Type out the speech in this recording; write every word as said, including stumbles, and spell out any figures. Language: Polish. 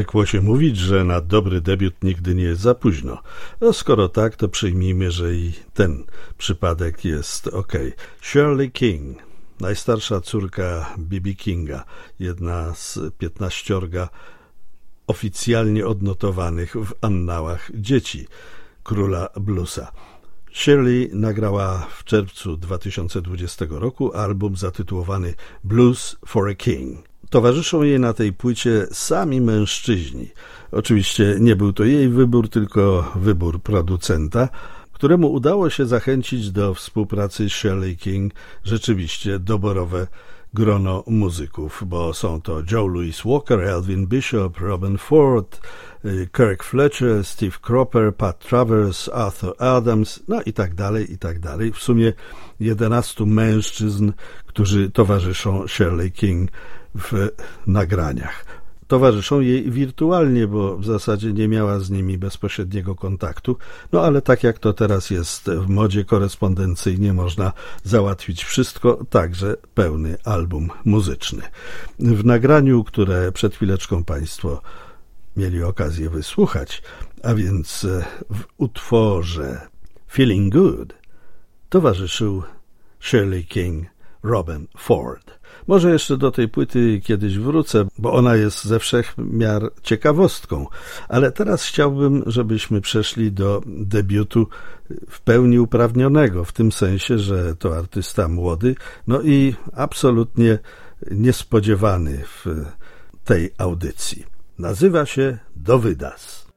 Zwykło się mówić, że na dobry debiut nigdy nie jest za późno. No skoro tak, to przyjmijmy, że i ten przypadek jest okej. Shirley King, najstarsza córka B B Kinga, jedna z piętnaściorga oficjalnie odnotowanych w annałach dzieci króla bluesa. Shirley nagrała w czerwcu dwa tysiące dwudziestego roku album zatytułowany Blues for a King. Towarzyszą jej na tej płycie sami mężczyźni. Oczywiście nie był to jej wybór, tylko wybór producenta, któremu udało się zachęcić do współpracy z Shirley King rzeczywiście doborowe grono muzyków, bo są to Joe Louis Walker, Elvin Bishop, Robin Ford, Kirk Fletcher, Steve Cropper, Pat Travers, Arthur Adams, no i tak dalej, i tak dalej. W sumie jedenastu mężczyzn, którzy towarzyszą Shirley King w nagraniach. Towarzyszą jej wirtualnie, bo w zasadzie nie miała z nimi bezpośredniego kontaktu, no ale tak jak to teraz jest w modzie, korespondencyjnie można załatwić wszystko, także pełny album muzyczny. W nagraniu, które przed chwileczką Państwo mieli okazję wysłuchać, a więc w utworze Feeling Good, towarzyszył Shirley King Robin Ford. Może jeszcze do tej płyty kiedyś wrócę, bo ona jest ze wszech miar ciekawostką, ale teraz chciałbym, żebyśmy przeszli do debiutu w pełni uprawnionego, w tym sensie, że to artysta młody, no i absolutnie niespodziewany w tej audycji. Nazywa się Dovydas.